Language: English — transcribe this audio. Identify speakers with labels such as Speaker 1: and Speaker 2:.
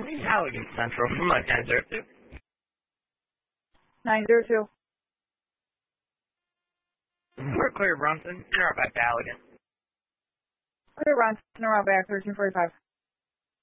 Speaker 1: Allegan Central from my 902.
Speaker 2: 902.
Speaker 1: We're clear, Bronson. You're back to Allegan.
Speaker 2: Clear, Bronson. Around back 1345.